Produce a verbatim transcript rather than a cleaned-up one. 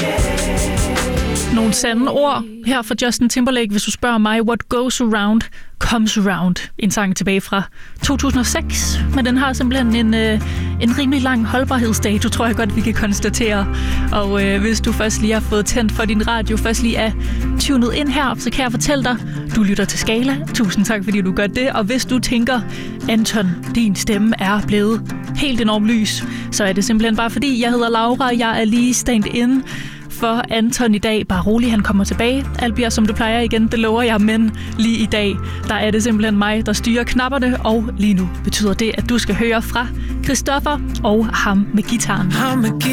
Nogle sande ord her fra Justin Timberlake, hvis du spørger mig. What goes around, comes around. En sang tilbage fra to tusind og seks, men den har simpelthen en, øh, en rimelig lang holdbarhedsdato, tror jeg godt, vi kan konstatere. Og øh, hvis du først lige har fået tændt for din radio, først lige er tunet ind her, så kan jeg fortælle dig, du lytter til Skala. Tusind tak, fordi du gør det. Og hvis du tænker, Anton, din stemme er blevet helt enormt lys, så er det simpelthen bare fordi, jeg hedder Laura, og jeg er lige stand-in for Anton i dag. Bare rolig, han kommer tilbage. Alt bliver som du plejer igen, det lover jeg, men lige i dag, der er det simpelthen mig, der styrer knapperne, og lige nu betyder det, at du skal høre fra Christoffer og ham med gitaren.